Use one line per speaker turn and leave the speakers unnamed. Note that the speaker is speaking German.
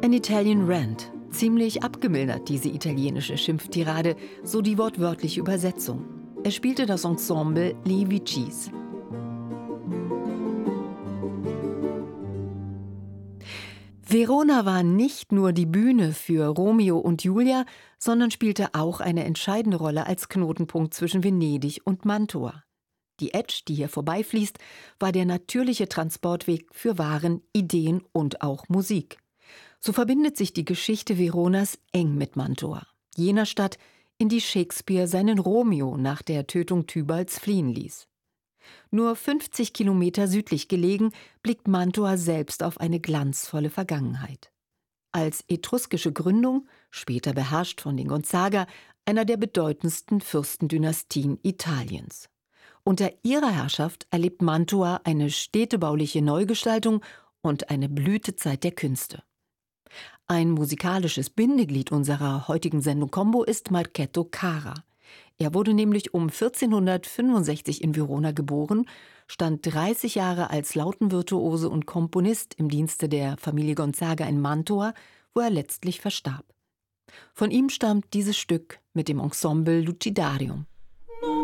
An Italian Rant. Ziemlich abgemildert diese italienische Schimpftirade, so die wortwörtliche Übersetzung. Es spielte das Ensemble Les Vicis. Verona war nicht nur die Bühne für Romeo und Julia, sondern spielte auch eine entscheidende Rolle als Knotenpunkt zwischen Venedig und Mantua. Die Etsch, die hier vorbeifließt, war der natürliche Transportweg für Waren, Ideen und auch Musik. So verbindet sich die Geschichte Veronas eng mit Mantua, jener Stadt, in die Shakespeare seinen Romeo nach der Tötung Tybals fliehen ließ. Nur 50 Kilometer südlich gelegen, blickt Mantua selbst auf eine glanzvolle Vergangenheit. Als etruskische Gründung, später beherrscht von den Gonzaga, einer der bedeutendsten Fürstendynastien Italiens. Unter ihrer Herrschaft erlebt Mantua eine städtebauliche Neugestaltung und eine Blütezeit der Künste. Ein musikalisches Bindeglied unserer heutigen Sendung Combo ist Marchetto Cara. Er wurde nämlich um 1465 in Verona geboren, stand 30 Jahre als Lautenvirtuose und Komponist im Dienste der Familie Gonzaga in Mantua, wo er letztlich verstarb. Von ihm stammt dieses Stück mit dem Ensemble Lucidarium.